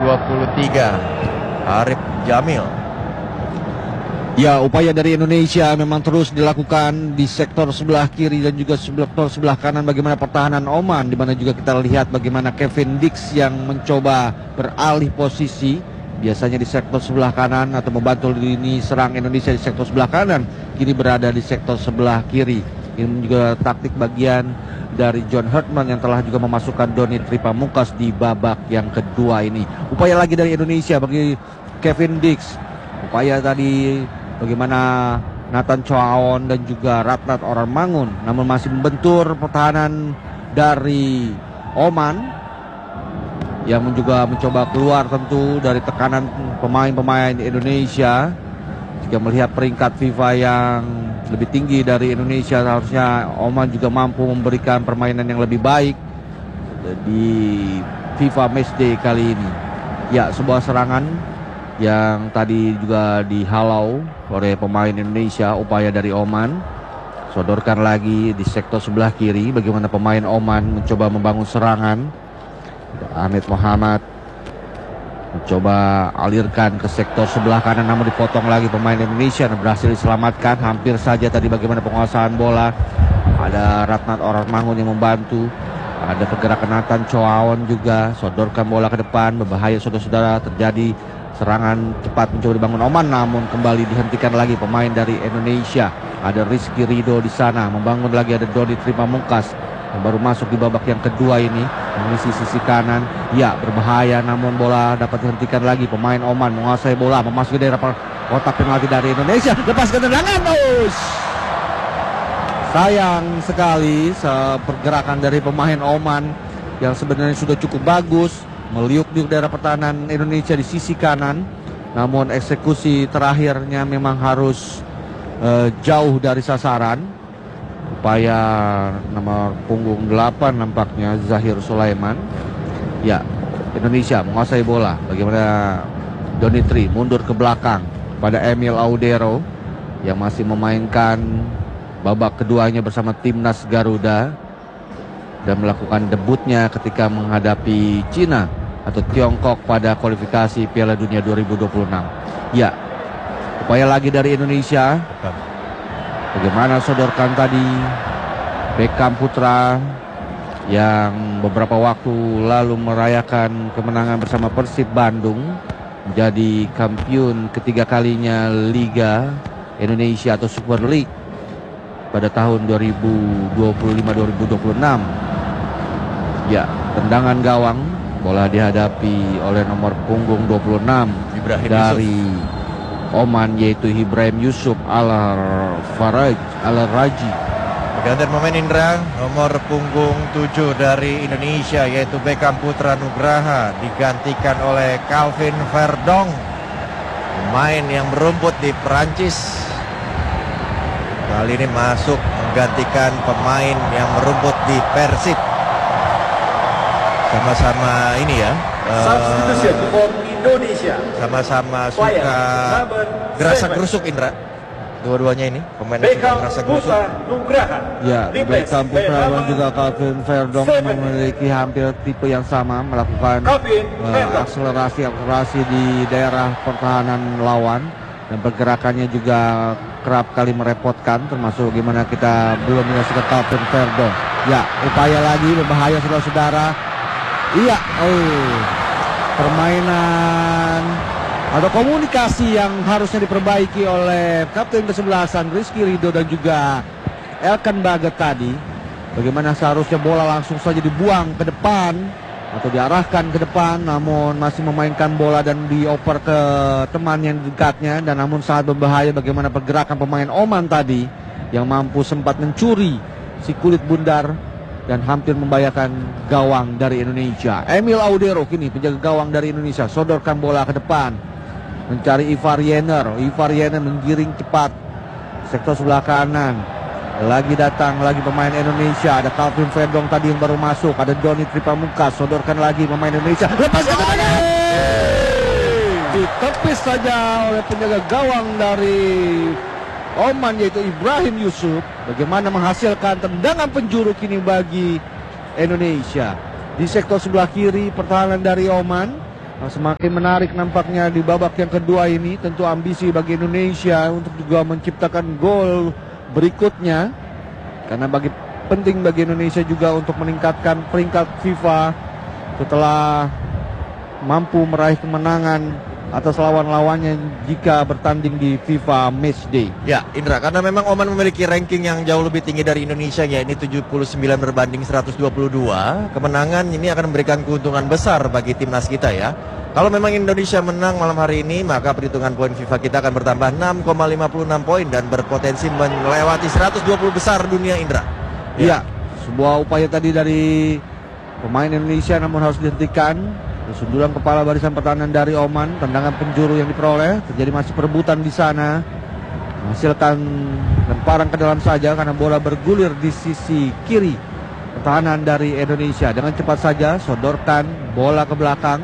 23. Arif Jamil. Ya, upaya dari Indonesia memang terus dilakukan di sektor sebelah kiri dan juga sektor sebelah kanan. Bagaimana pertahanan Oman, di mana juga kita lihat bagaimana Kevin Dix yang mencoba beralih posisi, biasanya di sektor sebelah kanan atau membantu lini serang Indonesia di sektor sebelah kanan, kini berada di sektor sebelah kiri. Ini juga taktik bagian dari John Hartman yang telah juga memasukkan Doni Tripamungkas di babak yang kedua ini. Upaya lagi dari Indonesia bagi Kevin Dix. Upaya tadi bagaimana Nathan Choaon dan juga Ratnat Orarmangun, namun masih membentur pertahanan dari Oman yang juga mencoba keluar tentu dari tekanan pemain-pemain Indonesia. Jika melihat peringkat FIFA yang lebih tinggi dari Indonesia, seharusnya Oman juga mampu memberikan permainan yang lebih baik di FIFA Matchday kali ini. Ya, sebuah serangan yang tadi juga dihalau oleh pemain Indonesia. Upaya dari Oman, sodorkan lagi di sektor sebelah kiri. Bagaimana pemain Oman mencoba membangun serangan. Ahmed Muhammad mencoba alirkan ke sektor sebelah kanan, namun dipotong lagi pemain Indonesia dan berhasil diselamatkan. Hampir saja tadi bagaimana penguasaan bola. Ada Ratnat Orarmangun yang membantu. Ada pergerakan Nathan Choaon juga, sodorkan bola ke depan. Berbahaya saudara-saudara, terjadi serangan cepat mencoba dibangun Oman, namun kembali dihentikan lagi pemain dari Indonesia. Ada Rizky Ridho di sana, membangun lagi. Ada Doni Tripamungkas yang baru masuk di babak yang kedua ini, mengisi sisi kanan. Ya, berbahaya, namun bola dapat dihentikan lagi. Pemain Oman menguasai bola, memasuki daerah kotak penalti dari Indonesia. Lepaskan tendangan, sayang sekali pergerakan dari pemain Oman yang sebenarnya sudah cukup bagus, meliuk-liuk daerah pertahanan Indonesia di sisi kanan. Namun eksekusi terakhirnya memang harus jauh dari sasaran. Upaya nomor punggung 8 nampaknya Zahir Sulaiman. Ya, Indonesia menguasai bola. Bagaimana Donitri mundur ke belakang pada Emil Audero yang masih memainkan babak keduanya bersama timnas Garuda dan melakukan debutnya ketika menghadapi Cina atau Tiongkok pada kualifikasi Piala Dunia 2026. Ya, upaya lagi dari Indonesia. Bagaimana sodorkan tadi Beckham Putra yang beberapa waktu lalu merayakan kemenangan bersama Persib Bandung, menjadi kampiun ketiga kalinya Liga Indonesia atau Super League pada tahun 2025-2026. Ya, tendangan gawang, bola dihadapi oleh nomor punggung 26 Ibrahim dari Oman, yaitu Ibrahim Yusuf Al-Raji. Pergantian pemain Indra, nomor punggung 7 dari Indonesia yaitu Beckham Putra Nugraha digantikan oleh Calvin Verdong, pemain yang berumput di Perancis. Kali ini masuk menggantikan pemain yang berumput di Persib. Sama-sama ini ya, Indonesia. Sama-sama suka gerasa gerusuk Indra. Dua-duanya ini pemain yang suka gerasa gerusuk. Ya, Beckham Putra dan juga Calvin Verdong memiliki hampir tipe yang sama, melakukan akselerasi di daerah pertahanan lawan, dan pergerakannya juga kerap kali merepotkan, termasuk gimana kita belum menyaksikan Calvin Verdong. Ya, upaya lagi berbahaya saudara-saudara. Iya, permainan atau komunikasi yang harusnya diperbaiki oleh kapten kesebelasan Rizky Ridho dan juga Elkan Baget tadi. Bagaimana seharusnya bola langsung saja dibuang ke depan atau diarahkan ke depan, namun masih memainkan bola dan dioper ke teman yang dekatnya, dan namun sangat berbahaya bagaimana pergerakan pemain Oman tadi yang mampu sempat mencuri si kulit bundar dan hampir membahayakan gawang dari Indonesia. Emil Audero kini penjaga gawang dari Indonesia, sodorkan bola ke depan mencari Ivar Jenner. Ivar Jenner menggiring cepat sektor sebelah kanan. Lagi datang lagi pemain Indonesia. Ada Calvin Verdong tadi yang baru masuk. Ada Doni Tripamungkas, sodorkan lagi pemain Indonesia. Lepaskan tangan, ditepis saja oleh penjaga gawang dari Oman yaitu Ibrahim Yusuf. Bagaimana menghasilkan tendangan penjuru kini bagi Indonesia. Di sektor sebelah kiri pertahanan dari Oman semakin menarik nampaknya di babak yang kedua ini. Tentu ambisi bagi Indonesia untuk juga menciptakan gol berikutnya, karena penting bagi Indonesia juga untuk meningkatkan peringkat FIFA setelah mampu meraih kemenangan atas lawan-lawannya jika bertanding di FIFA Matchday. Ya, Indra, karena memang Oman memiliki ranking yang jauh lebih tinggi dari Indonesia, ya ini 79 berbanding 122. Kemenangan ini akan memberikan keuntungan besar bagi timnas kita ya. Kalau memang Indonesia menang malam hari ini, maka perhitungan poin FIFA kita akan bertambah 6,56 poin dan berpotensi melewati 120 besar dunia, Indra. Iya, sebuah upaya tadi dari pemain Indonesia namun harus dihentikan. Sundulan kepala barisan pertahanan dari Oman, tendangan penjuru yang diperoleh, terjadi masih perebutan di sana. Menghasilkan lemparan ke dalam saja karena bola bergulir di sisi kiri pertahanan dari Indonesia. Dengan cepat saja sodorkan bola ke belakang.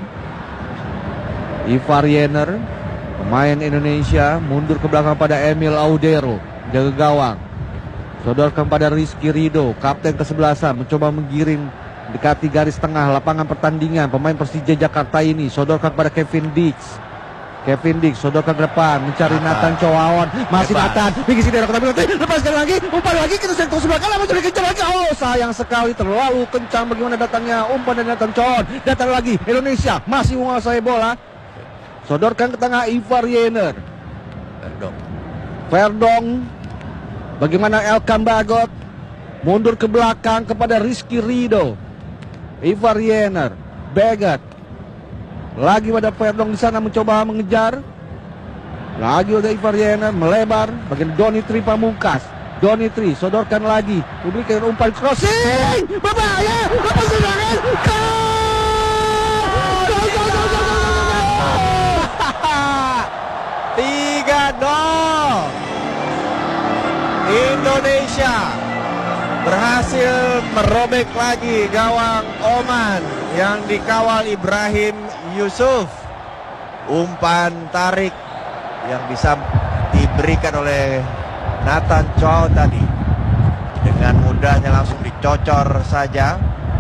Ivar Yener, pemain Indonesia, mundur ke belakang pada Emil Audero, jaga gawang. Sodorkan pada Rizky Ridho, kapten ke-11, mencoba menggiring dekati garis tengah lapangan pertandingan. Pemain Persija Jakarta ini sodorkan kepada Kevin Dix. Kevin Dix sodorkan ke depan, mencari Nathan Choaon. Masih Nathan, pinggir sini lepas sekali lagi, umpan lagi ke sektor sebelah kanan, mencari kejar lagi. Oh, sayang sekali, terlalu kencang bagaimana datangnya umpan dari Nathan Choaon. Datang lagi Indonesia, masih menguasai bola. Sodorkan ke tengah Ivar Yener. Verdong. Bagaimana Elkan Bagot mundur ke belakang kepada Rizky Ridho. Ivar Yener, Begat. Lagi pada Verdong di sana mencoba mengejar. Lagi oleh Ivar Yener melebar bagian Donitri Pamungkas. Donitri sodorkan lagi, memberikan umpan crossing. Berbahaya, lepas serangan. Gol! 3-0. Indonesia berhasil merobek lagi gawang Oman yang dikawal Ibrahim Yusuf. Umpan tarik yang bisa diberikan oleh Nathan Choaon tadi dengan mudahnya langsung dicocor saja.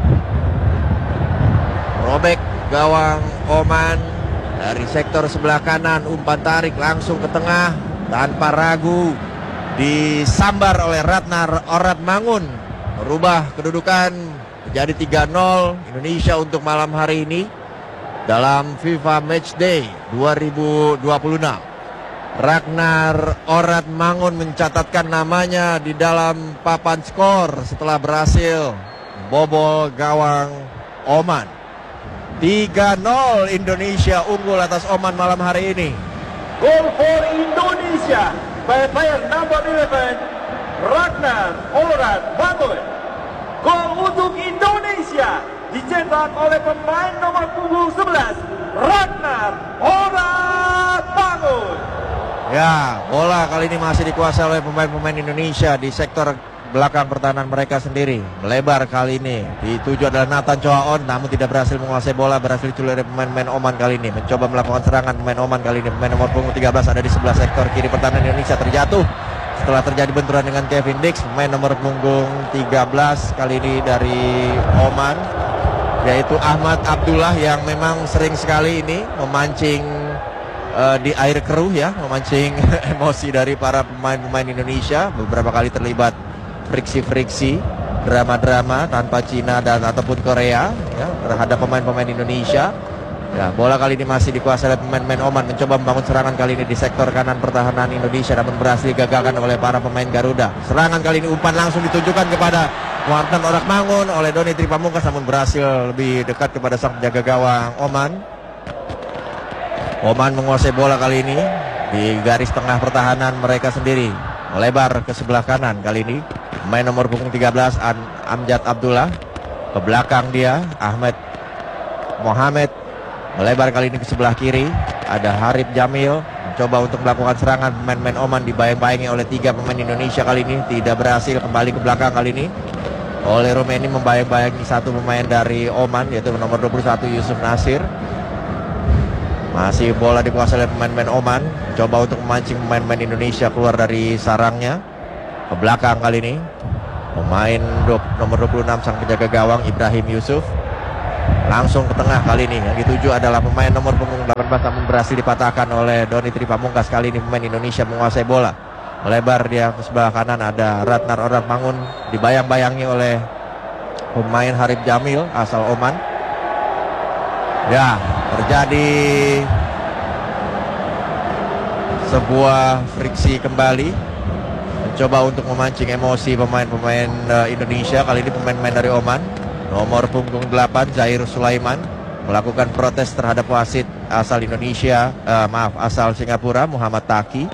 Robek gawang Oman dari sektor sebelah kanan, umpan tarik langsung ke tengah tanpa ragu. Disambar oleh Ratnar Oratmangun, merubah kedudukan menjadi 3-0 Indonesia untuk malam hari ini dalam FIFA Matchday 2026. Ratnar Oratmangun mencatatkan namanya di dalam papan skor setelah berhasil membobol gawang Oman. 3-0 Indonesia unggul atas Oman malam hari ini. Goal for Indonesia by player number 11, Ratnar Oratmangun. Gol untuk Indonesia dicetak oleh pemain nomor punggung 11, Ratnar Oratmangun. Ya, bola kali ini masih dikuasai oleh pemain-pemain Indonesia di sektor belakang pertahanan mereka sendiri. Melebar kali ini, dituju adalah Nathan Choaon, namun tidak berhasil menguasai bola, berhasil dicuri oleh pemain-pemain Oman kali ini. Mencoba melakukan serangan pemain Oman kali ini. Pemain nomor punggung 13 ada di sebelah sektor kiri pertahanan Indonesia, terjatuh setelah terjadi benturan dengan Kevin Dix. Pemain nomor punggung 13 kali ini dari Oman, yaitu Ahmad Abdullah, yang memang sering sekali ini memancing di air keruh ya, memancing emosi dari para pemain-pemain Indonesia. Beberapa kali terlibat friksi-friksi, drama-drama tanpa Cina dan ataupun Korea ya, terhadap pemain-pemain Indonesia. Ya, bola kali ini masih dikuasai oleh pemain-pemain Oman, mencoba membangun serangan kali ini di sektor kanan pertahanan Indonesia, namun berhasil digagalkan oleh para pemain Garuda. Serangan kali ini umpan langsung ditujukan kepada Ratnar Oratmangun oleh Donitri Pamungkas, namun berhasil lebih dekat kepada sang penjaga gawang Oman. Oman menguasai bola kali ini di garis tengah pertahanan mereka sendiri. Melebar ke sebelah kanan kali ini. Pemain nomor punggung 13 Amjad Abdullah. Ke belakang dia Ahmed Mohamed. Melebar kali ini ke sebelah kiri. Ada Harib Jamil. Mencoba untuk melakukan serangan. Pemain-pemain Oman dibayang-bayangi oleh 3 pemain Indonesia kali ini. Tidak berhasil, kembali ke belakang kali ini. Oleh Romeni membayang-bayangi satu pemain dari Oman, yaitu nomor 21 Yusuf Nasir. Masih bola dikuasai oleh pemain-pemain Oman. Coba untuk memancing pemain-pemain Indonesia keluar dari sarangnya. Ke belakang kali ini pemain nomor 26 sang penjaga gawang Ibrahim Yusuf. Langsung ke tengah kali ini. Yang dituju adalah pemain nomor punggung 18, namun berhasil dipatahkan oleh Donitri Pamungkas. Kali ini pemain Indonesia menguasai bola. Melebar dia ke sebelah kanan, ada Ratnar Oratmangun, dibayang-bayangi oleh pemain Harib Jamil asal Oman. Ya, terjadi sebuah friksi kembali, mencoba untuk memancing emosi pemain-pemain Indonesia. Kali ini pemain-pemain dari Oman. Nomor punggung 8 Zair Sulaiman melakukan protes terhadap wasit asal Indonesia, asal Singapura, Muhammad Taki,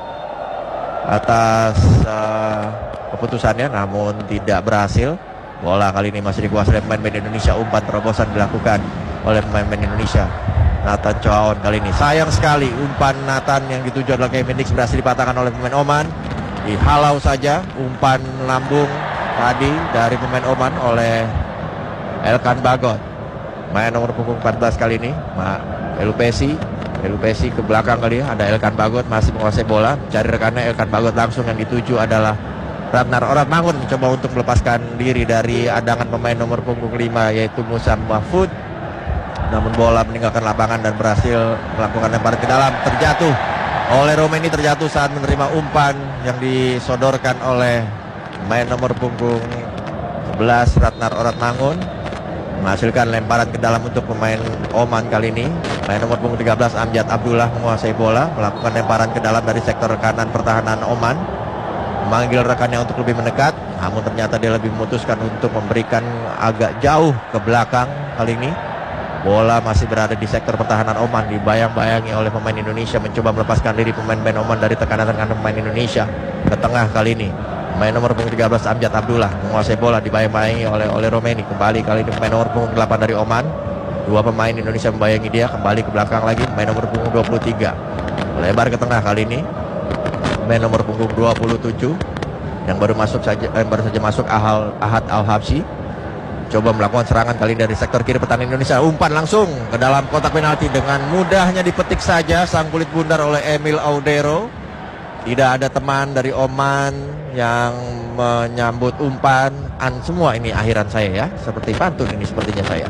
atas keputusannya, namun tidak berhasil. Bola kali ini masih dikuasai oleh pemain-pemain Indonesia. Umpan terobosan dilakukan oleh pemain-pemain Indonesia. Nathan Choaon kali ini. Sayang sekali umpan Nathan yang dituju adalah Kevin Dix berhasil dipatahkan oleh pemain Oman. Dihalau saja umpan lambung tadi dari pemain Oman oleh Elkan Bagot. Main nomor punggung 14 kali ini, Elupesi ke belakang kali ya. Ada Elkan Bagot masih menguasai bola, cari rekannya. Elkan Bagot langsung, yang dituju adalah Ratnar Oratmangun, mencoba untuk melepaskan diri dari adangan pemain nomor punggung 5 yaitu Musa Mahfud. Namun bola meninggalkan lapangan dan berhasil melakukan lemparan ke dalam. Terjatuh oleh Romeni, terjatuh saat menerima umpan yang disodorkan oleh pemain nomor punggung 11 Ratnar Oratmangun. Menghasilkan lemparan ke dalam untuk pemain Oman kali ini. Pemain nomor punggung 13 Amjad Abdullah menguasai bola, melakukan lemparan ke dalam dari sektor kanan pertahanan Oman. Memanggil rekannya untuk lebih mendekat, namun ternyata dia lebih memutuskan untuk memberikan agak jauh ke belakang kali ini. Bola masih berada di sektor pertahanan Oman, dibayang-bayangi oleh pemain Indonesia, mencoba melepaskan diri pemain-pemain Oman dari tekanan-tekanan pemain Indonesia. Ke tengah kali ini, pemain nomor punggung 13 Amjad Abdullah menguasai bola, dibayang-bayangi oleh Romeni. Kembali kali ini pemain nomor punggung 8 dari Oman. Dua pemain Indonesia membayangi dia, kembali ke belakang lagi. Pemain nomor punggung 23 melebar ke tengah kali ini. Pemain nomor punggung 27 yang baru saja masuk Ahad Al-Habsyi, coba melakukan serangan kali dari sektor kiri pertahanan Indonesia. Umpan langsung ke dalam kotak penalti, dengan mudahnya dipetik saja sang kulit bundar oleh Emil Audero. Tidak ada teman dari Oman yang menyambut umpan. Semua ini akhiran saya ya, seperti pantun ini sepertinya saya.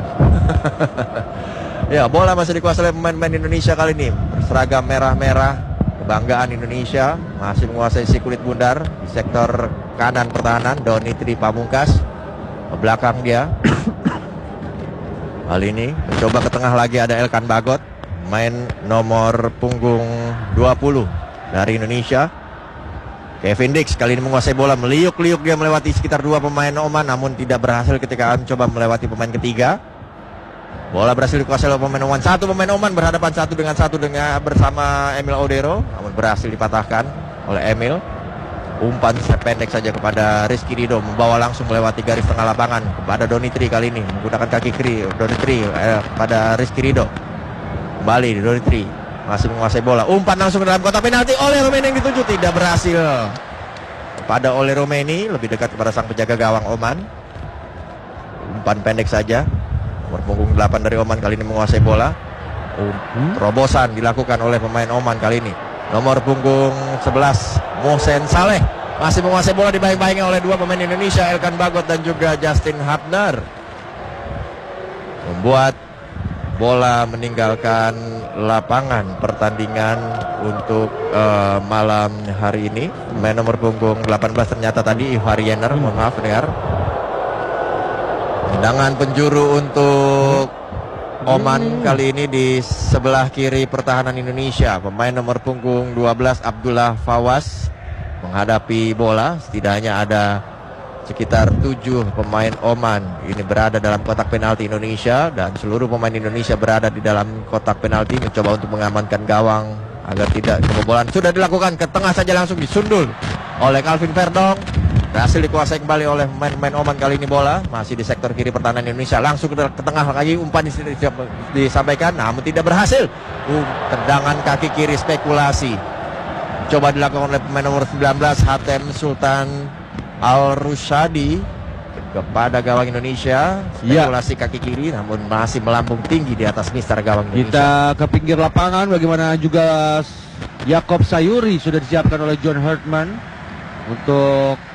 Ya, bola masih dikuasai oleh pemain-pemain Indonesia kali ini. Berseragam merah-merah, kebanggaan Indonesia. Masih menguasai si kulit bundar di sektor kanan pertahanan. Donitri Pamungkas ke belakang dia. Kali ini mencoba ke tengah lagi, ada Elkan Bagot, main nomor punggung 20 dari Indonesia. Kevin Dix kali ini menguasai bola, meliuk-liuk dia melewati sekitar dua pemain Oman, namun tidak berhasil ketika mencoba melewati pemain ketiga. Bola berhasil dikuasai oleh pemain Oman. Satu pemain Oman berhadapan satu dengan bersama Emil Audero, namun berhasil dipatahkan oleh Emil. Umpan pendek saja kepada Rizky Ridho, membawa langsung melewati garis tengah lapangan kepada Donitri kali ini menggunakan kaki kiri. Donitri pada Rizky Ridho. Kembali Donitri masih menguasai bola. Umpan langsung ke dalam kotak penalti oleh Romeni yang dituju, tidak berhasil. Kepada oleh Romeni, lebih dekat kepada sang penjaga gawang Oman. Umpan pendek saja. Nomor punggung 8 dari Oman kali ini menguasai bola. Terobosan dilakukan oleh pemain Oman kali ini. Nomor punggung 11 Mohsen Saleh masih menguasai bola, dibayang-bayangi oleh dua pemain Indonesia, Elkan Bagot dan juga Justin Hapner. Membuat bola meninggalkan lapangan pertandingan untuk malam hari ini. Pemain nomor punggung 18 ternyata tadi Ivariener, mohon maaf dengar. Tendangan penjuru untuk Oman kali ini di sebelah kiri pertahanan Indonesia. Pemain nomor punggung 12 Abdullah Fawaz menghadapi bola. Setidaknya ada sekitar 7 pemain Oman ini berada dalam kotak penalti Indonesia, dan seluruh pemain Indonesia berada di dalam kotak penalti mencoba untuk mengamankan gawang agar tidak kebobolan. Sudah dilakukan, ke tengah saja langsung disundul oleh Calvin Verdong. Berhasil dikuasai kembali oleh pemain Oman kali ini. Bola masih di sektor kiri pertahanan Indonesia, langsung ke tengah lagi. Umpan disampaikan namun tidak berhasil. Tendangan kaki kiri spekulasi coba dilakukan oleh pemain nomor 19 Hatem Sultan Al-Rushadi kepada gawang Indonesia. Spekulasi kaki kiri namun masih melambung tinggi di atas mister gawang Indonesia. Kita ke pinggir lapangan, bagaimana juga Yakob Sayuri sudah disiapkan oleh John Hartman untuk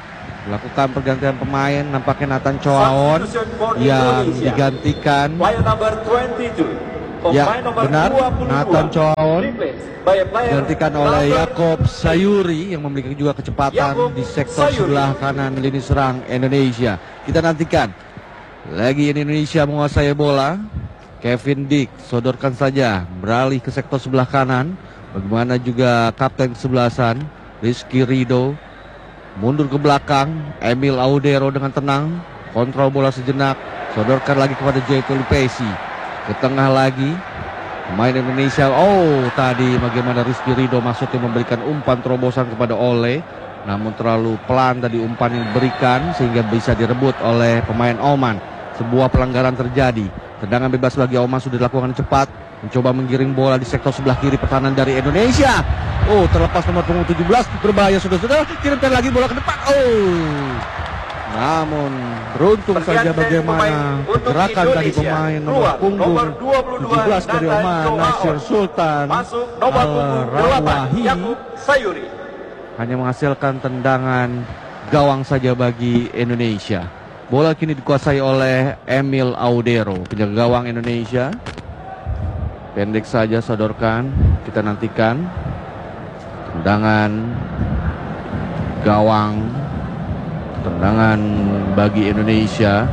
Dilakukan pergantian pemain, nampaknya Nathan Choaon Substitution for yang Indonesia. digantikan. Player number 22. Ya, Pemain nomor benar. 22. Nathan Choaon Replaced by a player digantikan oleh number Yakob Sayuri yang memiliki juga kecepatan Yakob di sektor Sayuri. sebelah kanan lini serang Indonesia. Kita nantikan lagi Indonesia menguasai bola. Kevin Dick sodorkan saja beralih ke sektor sebelah kanan. Bagaimana juga kapten kesebelasan Rizky Ridho mundur ke belakang. Emil Audero dengan tenang kontrol bola sejenak, sodorkan lagi kepada Joy Pelupesi. Ke tengah lagi pemain Indonesia. Oh, tadi bagaimana Rizky Ridho masuknya memberikan umpan terobosan kepada Ole, namun terlalu pelan tadi umpan yang diberikan sehingga bisa direbut oleh pemain Oman. Sebuah pelanggaran terjadi. Tendangan bebas bagi Oman sudah dilakukan cepat, mencoba menggiring bola di sektor sebelah kiri pertahanan dari Indonesia. Oh, terlepas nomor punggung 17, berbahaya saudara-saudara, kirimkan lagi bola ke depan. Oh, namun beruntung saja bagaimana gerakan dari pemain nomor punggung 17 dari Oman, Nasir Sultan masuk nomor punggung 8 Al-Rawahi, Yakob Sayuri. hanya menghasilkan tendangan gawang saja bagi Indonesia. Bola kini dikuasai oleh Emil Audero, penjaga gawang Indonesia. Pendek saja sodorkan, kita nantikan tendangan gawang, tendangan bagi Indonesia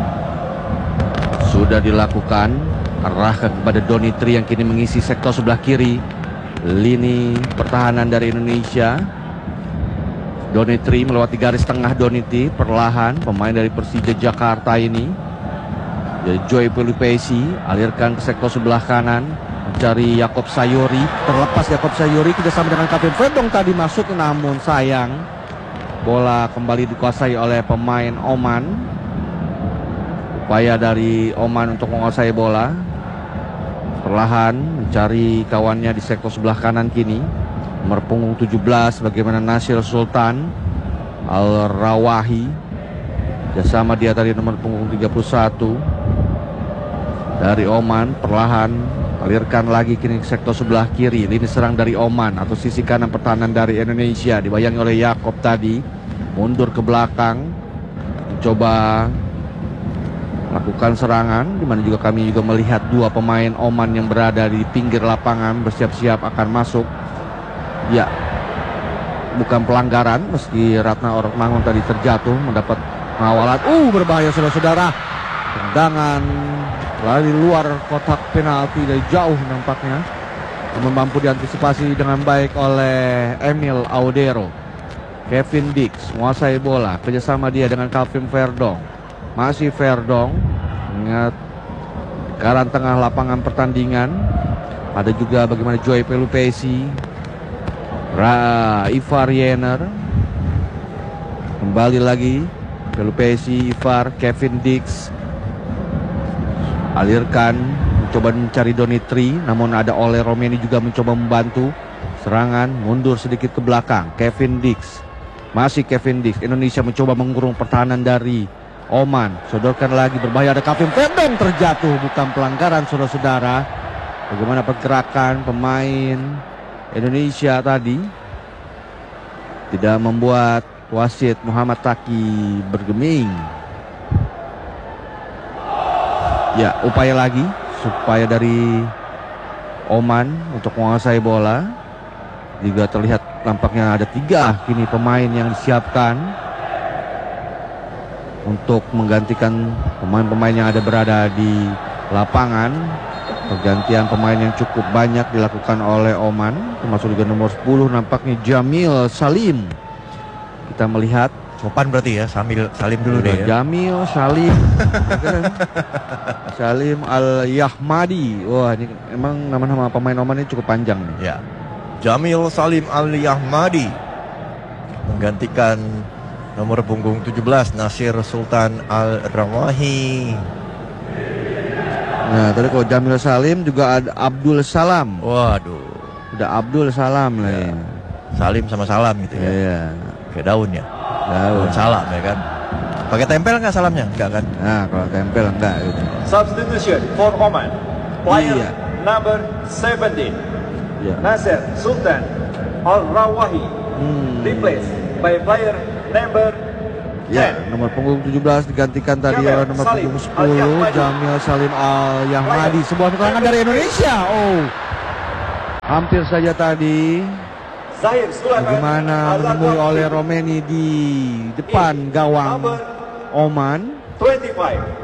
sudah dilakukan, arahkan kepada Donitri yang kini mengisi sektor sebelah kiri lini pertahanan dari Indonesia. Donitri melewati garis tengah. Donitri perlahan, pemain dari Persija Jakarta ini. Jadi Joy Pelupesi alirkan ke sektor sebelah kanan, mencari Yakob Sayuri. Terlepas Yakob Sayuri kerjasama dengan Kevin Verdong tadi masuk, namun sayang bola kembali dikuasai oleh pemain Oman. Upaya dari Oman untuk menguasai bola, perlahan mencari kawannya di sektor sebelah kanan kini. Nomor punggung 17 bagaimana Nasir Sultan Al-Rawahi, bersama dia tadi nomor punggung 31 dari Oman. Perlahan alirkan lagi kini ke sektor sebelah kiri lini serang dari Oman atau sisi kanan pertahanan dari Indonesia, dibayangi oleh Yakob tadi, mundur ke belakang mencoba melakukan serangan, dimana juga kami juga melihat dua pemain Oman yang berada di pinggir lapangan bersiap-siap akan masuk. Ya, bukan pelanggaran meski Ratna Orokmangun tadi terjatuh mendapat pengawalan. Berbahaya saudara-saudara. Tendangan lari luar kotak penalti dari jauh nampaknya. Mampu diantisipasi dengan baik oleh Emil Audero. Kevin Dix menguasai bola, kerjasama dia dengan Calvin Verdong. Masih Verdong, ingat kanan tengah lapangan pertandingan. Ada juga bagaimana Joy Pelupesi, Ivar Yener, kembali lagi Pelupesi, Ivar, Kevin Dix alirkan, mencoba mencari Donitri, namun ada Ole Romeni juga mencoba membantu serangan, mundur sedikit ke belakang. Kevin Dix, masih Kevin Dix. Indonesia mencoba mengurung pertahanan dari Oman, sodorkan lagi, berbahaya, ada Kevin Verdong terjatuh, bukan pelanggaran saudara-saudara. Bagaimana pergerakan pemain Indonesia tadi tidak membuat wasit Muhammad Taki bergeming. Ya, upaya lagi supaya dari Oman untuk menguasai bola. Juga terlihat nampaknya ada 3 kini pemain yang disiapkan untuk menggantikan pemain-pemain yang ada berada di lapangan. Pergantian pemain yang cukup banyak dilakukan oleh Oman, termasuk juga nomor 10 nampaknya Jamil Salim. Kita melihat sopan berarti ya, Salim dulu deh ya. Jamil Salim Salim Al-Yahmadi. Wah, ini emang nama-nama pemain Oman ini cukup panjang nih. Ya, Jamil Salim Al-Yahmadi menggantikan nomor punggung 17 Nasir Sultan Al-Rawahi. Nah, tadi kalau Jamil Salim juga ada Abdul Salam. Waduh, Udah Abdul Salam lah ya. Salim sama salam gitu ya. Iya. Kayak daun ya. Daun. Salam ya kan. Pakai tempel nggak salamnya? Enggak kan? Nah, kalau tempel enggak gitu. Substitution for Oman. Player Iya. number 17. Iya. Nasir Sultan Al-Rawahi. Replaced by player number Ya, nomor punggung 17 digantikan tadi oleh nomor punggung 10 Jamil Salim Al-Yahmadi. Sebuah serangan dari Indonesia. Oh, hampir saja tadi bagaimana menemui oleh Romeni di depan gawang Oman. 25.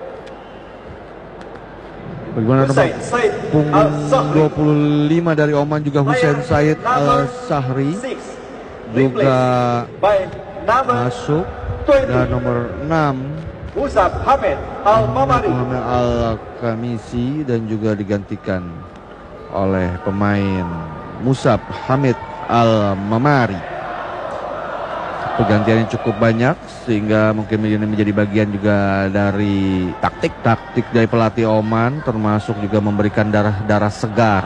Bagaimana nomor punggung 25 dari Oman juga Hussein Said Al-Sahri juga masuk, dan nomor 6 Musab Hamid Al-Mamari. Muhammad Al-Kamisi dan juga digantikan oleh pemain Musab Hamid Al-Mamari. Pergantiannya cukup banyak sehingga mungkin ini menjadi bagian juga dari taktik dari pelatih Oman, termasuk juga memberikan darah segar,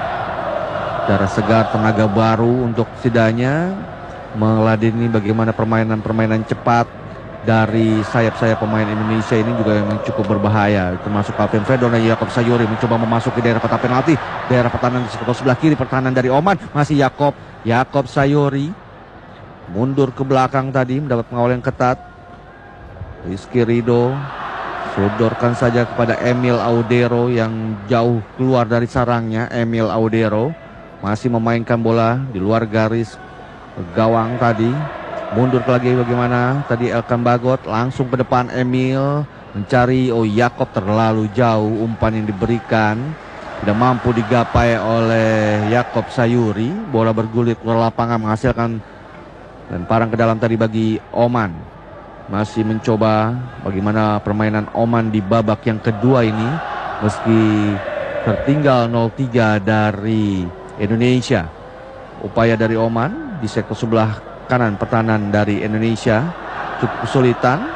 darah segar, tenaga baru untuk setidaknya meladeni bagaimana permainan cepat dari sayap-sayap pemain Indonesia ini juga yang cukup berbahaya, termasuk Calvin Ferdon dan Yakob Sayuri mencoba memasuki daerah kotak penalti, daerah pertahanan di sebelah kiri pertahanan dari Oman. Masih Yakob Sayuri mundur ke belakang tadi, mendapat pengawal yang ketat. Rizky Ridho sodorkan saja kepada Emil Audero yang jauh keluar dari sarangnya. Emil Audero masih memainkan bola di luar garis gawang tadi. Mundur lagi bagaimana tadi Elkan Bagot, langsung ke depan Emil mencari Yakob, terlalu jauh umpan yang diberikan, tidak mampu digapai oleh Yakob Sayuri. Bola bergulir keluar lapangan menghasilkan lemparan ke dalam tadi bagi Oman. Masih mencoba bagaimana permainan Oman di babak yang kedua ini, meski tertinggal 0-3 dari Indonesia. Upaya dari Oman di sektor sebelah kanan pertahanan dari Indonesia cukup kesulitan.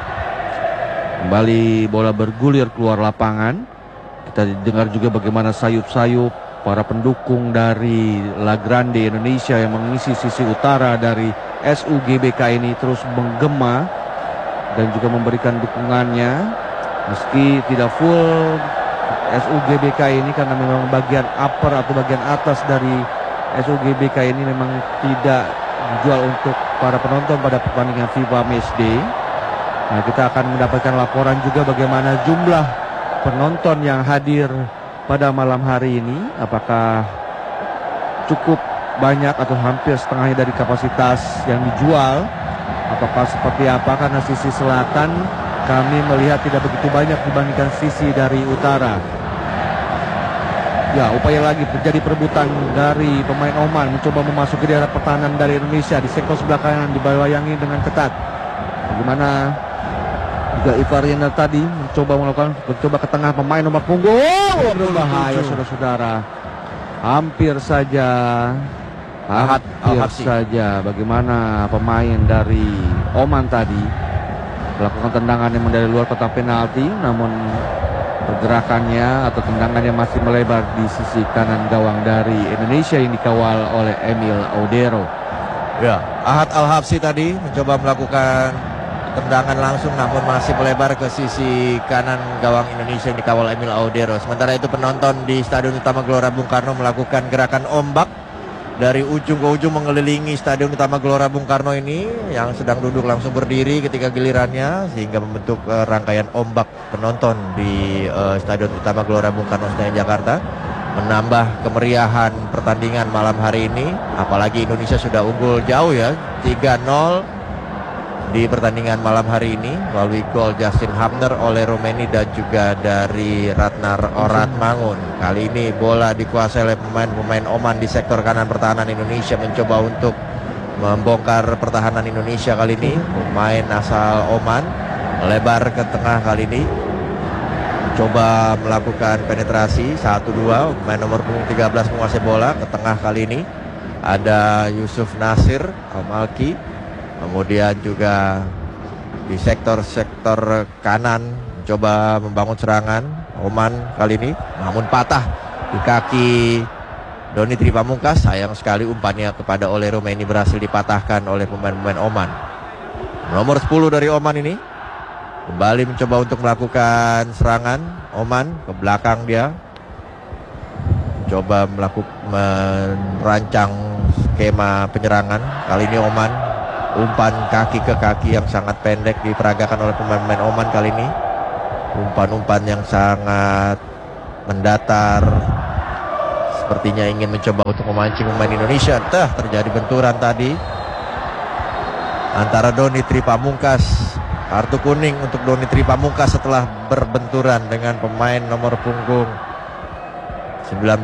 Kembali bola bergulir keluar lapangan. Kita dengar juga bagaimana sayup-sayup para pendukung dari La Grande Indonesia yang mengisi sisi utara dari SUGBK ini terus menggema dan juga memberikan dukungannya, meski tidak full SUGBK ini karena memang bagian upper atau bagian atas dari SUGBK ini memang tidak dijual untuk para penonton pada pertandingan FIFA Matchday. Nah, kita akan mendapatkan laporan juga bagaimana jumlah penonton yang hadir pada malam hari ini, apakah cukup banyak atau hampir setengahnya dari kapasitas yang dijual, apakah seperti apa, karena sisi selatan kami melihat tidak begitu banyak dibandingkan sisi dari utara. Ya, upaya lagi terjadi perebutan dari pemain Oman mencoba memasuki daerah pertahanan dari Indonesia di sektor sebelah kanan, dibayangi dengan ketat. Bagaimana juga Ivariana tadi mencoba ke tengah, pemain nomor punggung berbahaya saudara-saudara. Hampir saja bagaimana pemain dari Oman tadi melakukan tendangan yang dari luar kotak penalti, namun pergerakannya atau tendangannya masih melebar di sisi kanan gawang dari Indonesia yang dikawal oleh Emil Audero. Ya, Ahad Al-Habsi tadi mencoba melakukan tendangan langsung namun masih melebar ke sisi kanan gawang Indonesia yang dikawal Emil Audero. Sementara itu penonton di Stadion Utama Gelora Bung Karno melakukan gerakan ombak dari ujung ke ujung mengelilingi Stadion Utama Gelora Bung Karno ini, yang sedang duduk langsung berdiri ketika gilirannya, sehingga membentuk rangkaian ombak penonton di Stadion Utama Gelora Bung Karno Senayan Jakarta, menambah kemeriahan pertandingan malam hari ini. Apalagi Indonesia sudah unggul jauh ya, 3-0 di pertandingan malam hari ini melalui gol Justin Hubner oleh Romeni dan juga dari Ratnar Oratmangun. Kali ini bola dikuasai oleh pemain-pemain Oman di sektor kanan pertahanan Indonesia, mencoba untuk membongkar pertahanan Indonesia kali ini. Pemain asal Oman lebar ke tengah kali ini, coba melakukan penetrasi 1-2. Pemain nomor punggung 13 menguasai bola ke tengah kali ini. Ada Yusuf Nasir Al-Malki. Kemudian juga di sektor kanan coba membangun serangan Oman kali ini, namun patah di kaki Doni Tripamungkas. Sayang sekali umpannya kepada oleh Romeni berhasil dipatahkan oleh pemain-pemain Oman. Nomor 10 dari Oman ini kembali mencoba untuk melakukan serangan. Oman ke belakang, dia coba merancang skema penyerangan. Kali ini Oman Umpan kaki ke kaki yang sangat pendek diperagakan oleh pemain-pemain Oman kali ini. Umpan-umpan yang sangat mendatar, sepertinya ingin mencoba untuk memancing pemain Indonesia. Terjadi benturan tadi antara Doni Tripamungkas. Kartu kuning untuk Doni Tripamungkas setelah berbenturan dengan pemain nomor punggung 19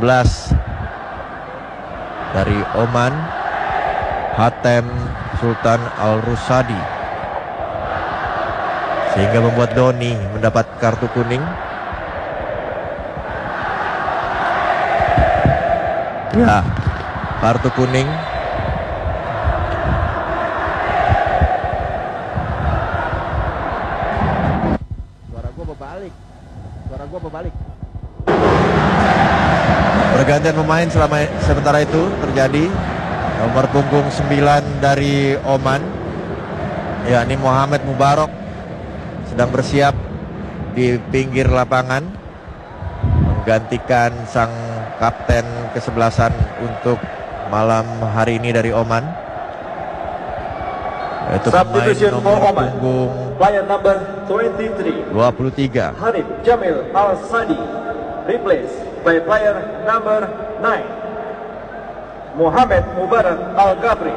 dari Oman, Hatem Sultan Al-Rusadi, sehingga membuat Doni mendapat kartu kuning. Ya, kartu kuning. Suara gua berbalik. Pergantian pemain sementara itu terjadi. Nomor punggung 9 dari Oman, yakni Muhammad Mubarak, sedang bersiap di pinggir lapangan menggantikan sang kapten kesebelasan untuk malam hari ini dari Oman, yaitu pemain nomor punggung player number 23 Hanif Jamil Al-Sadi, replaced by player number 9 Muhammad Mubarak Al-Gabri.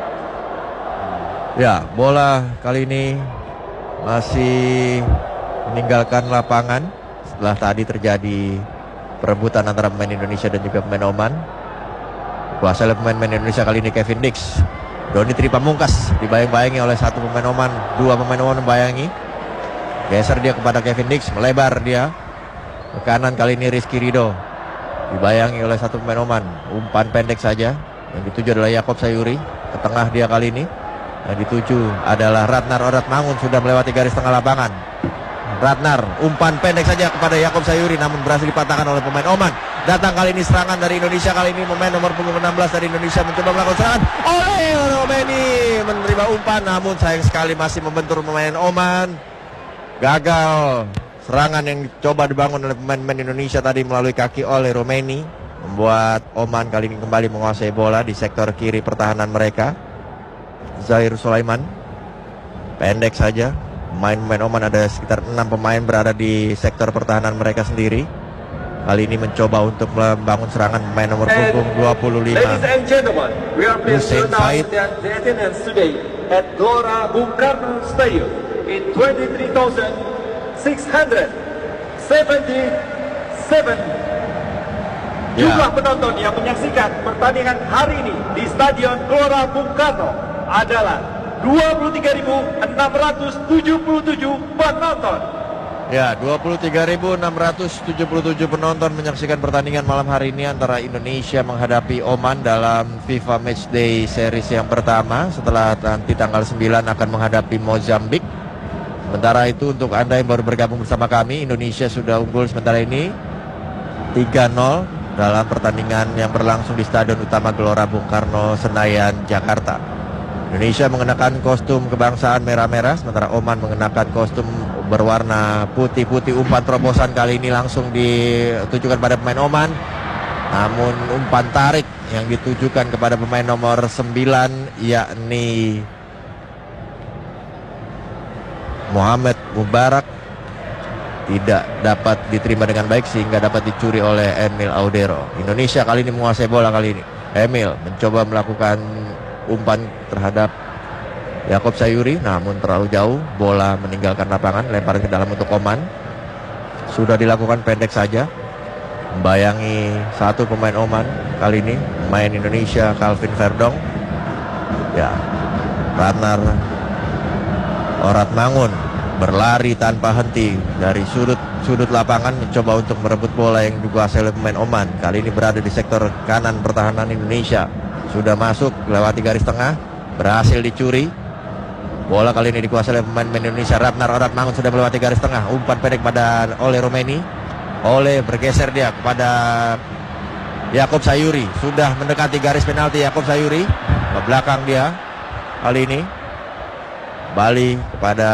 Ya, bola kali ini masih meninggalkan lapangan setelah tadi terjadi perebutan antara pemain Indonesia dan juga pemain Oman. Kuasa oleh pemain Indonesia kali ini Kevin Dix. Doni Tripamungkas dibayang-bayangi oleh satu pemain Oman, dua pemain Oman membayangi. Geser dia kepada Kevin Dix, melebar dia ke kanan, kali ini Rizky Ridho dibayangi oleh satu pemain Oman. Umpan pendek saja yang dituju adalah Yaakob Sayuri. Ke tengah dia kali ini. Yang dituju adalah Ratnar Oratmangun, sudah melewati garis tengah lapangan. Ratnar, umpan pendek saja kepada Yaakob Sayuri, namun berhasil dipatahkan oleh pemain Oman. Datang kali ini serangan dari Indonesia, kali ini pemain nomor punggung 16 dari Indonesia mencoba melakukan serangan. Oleh Romeni menerima umpan, namun sayang sekali masih membentur pemain Oman. Gagal serangan yang coba dibangun oleh pemain-pemain Indonesia tadi melalui kaki oleh Romeni, membuat Oman kali ini kembali menguasai bola di sektor kiri pertahanan mereka. Zahir Sulaiman, pendek saja. Pemain-pemain Oman ada sekitar 6 pemain berada di sektor pertahanan mereka sendiri. Kali ini mencoba untuk membangun serangan pemain nomor punggung 25. Ladies and gentlemen, we are pleased to Hussein announce Said. that the attendance today at Gelora Bung Karno Stadium in 23,677 jumlah penonton yang menyaksikan pertandingan hari ini di Stadion Gelora Bung Karno adalah 23.677 penonton. Ya, 23.677 penonton menyaksikan pertandingan malam hari ini antara Indonesia menghadapi Oman dalam FIFA Matchday Series yang pertama, setelah nanti tanggal 9 akan menghadapi Mozambik. Sementara itu untuk Anda yang baru bergabung bersama kami, Indonesia sudah unggul sementara ini 3-0 dalam pertandingan yang berlangsung di Stadion Utama Gelora Bung Karno, Senayan, Jakarta. Indonesia mengenakan kostum kebangsaan merah-merah, sementara Oman mengenakan kostum berwarna putih-putih. Umpan terobosan kali ini langsung ditujukan pada pemain Oman, namun umpan tarik yang ditujukan kepada pemain nomor 9 yakni Muhammad Mubarak tidak dapat diterima dengan baik sehingga dapat dicuri oleh Emil Audero. Indonesia kali ini menguasai bola kali ini. Emil mencoba melakukan umpan terhadap Yaakob Sayuri, namun terlalu jauh, bola meninggalkan lapangan, lempar ke dalam untuk Oman. Sudah dilakukan pendek saja, membayangi satu pemain Oman kali ini, pemain Indonesia Calvin Verdong. Ya, Ratnar Oratmangun berlari tanpa henti dari sudut lapangan, mencoba untuk merebut bola yang dikuasai oleh pemain Oman. Kali ini berada di sektor kanan pertahanan Indonesia. Sudah masuk, lewati garis tengah, berhasil dicuri. Bola kali ini dikuasai oleh pemain Indonesia. Ratnar Oratmangun sudah melewati garis tengah. Umpan pendek pada Oleh Romeni. Oleh bergeser dia kepada Yaakob Sayuri. Sudah mendekati garis penalti Yaakob Sayuri. Ke belakang dia kali ini. Kembali kepada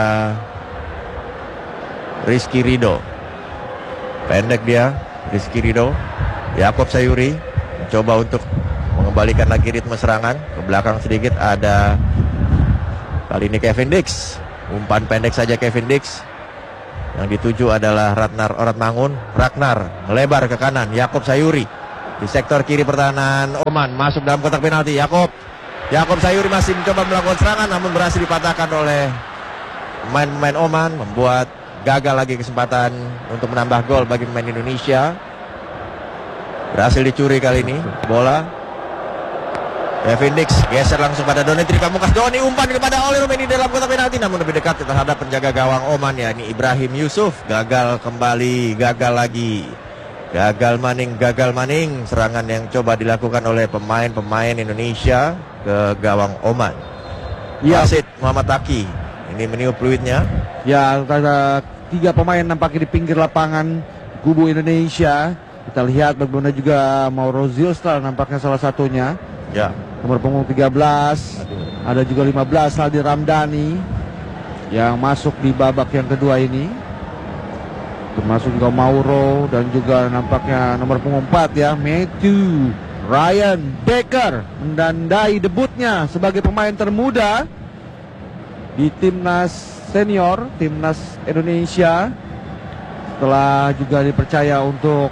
Rizky Ridho. Pendek dia Rizky Ridho. Yaakob Sayuri mencoba untuk mengembalikan lagi ritme serangan. Ke belakang sedikit ada Kali ini Kevin Dix. Umpan pendek saja Kevin Dix. Yang dituju adalah Ragnar Oratmangun. Ragnar melebar ke kanan. Yakob Sayuri di sektor kiri pertahanan Oman, masuk dalam kotak penalti. Yakob Sayuri masih mencoba melakukan serangan, namun berhasil dipatahkan oleh pemain-pemain Oman, membuat gagal lagi kesempatan untuk menambah gol bagi pemain Indonesia. Berhasil dicuri kali ini bola. Kevin Dix geser langsung pada Doni Tripamungkas. Doni umpan kepada Oli Romeni dalam kotak penalti, namun lebih dekat terhadap penjaga gawang Oman, ya ini Ibrahim Yusuf. Gagal kembali, gagal lagi. Gagal maning. Serangan yang coba dilakukan oleh pemain-pemain Indonesia ke gawang Oman. Ya. Wasit Muhammad Taki ini meniup fluidnya. Ya, ada 3 pemain nampaknya di pinggir lapangan kubu Indonesia. Kita lihat bagaimana juga Mauro Zilstra nampaknya salah satunya. Ya. Nomor punggung 13. Ada juga 15 Saldi Ramdhani yang masuk di babak yang kedua ini. Termasuk juga Mauro dan juga nampaknya nomor punggung 4 ya, Matthew Ryan Baker menandai debutnya sebagai pemain termuda di timnas senior, timnas Indonesia, setelah juga dipercaya untuk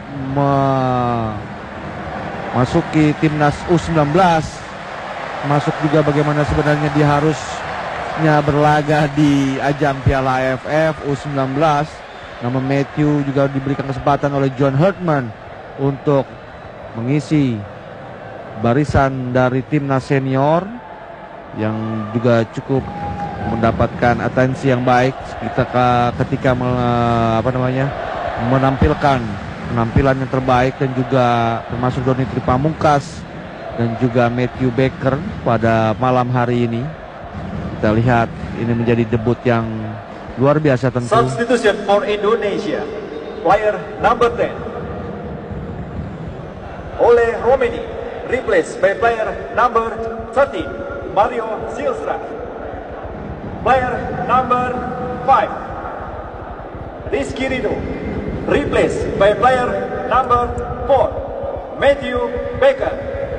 memasuki timnas U19. Masuk juga bagaimana sebenarnya dia harusnya berlaga di ajang Piala AFF U19. Nama Matthew juga diberikan kesempatan oleh John Hurtman untuk mengisi barisan dari timnas senior yang juga cukup mendapatkan atensi yang baik ketika menampilkan penampilan yang terbaik, dan juga termasuk Doni Tripamungkas dan juga Matthew Baker pada malam hari ini. Kita lihat ini menjadi debut yang luar biasa tentu. Substitution for Indonesia, player number 10 Ole Romeni, replaced by player number 13 Mario Zilstra. Player number 5 Rizky Ridho, replaced by player number 4 Matthew Baker.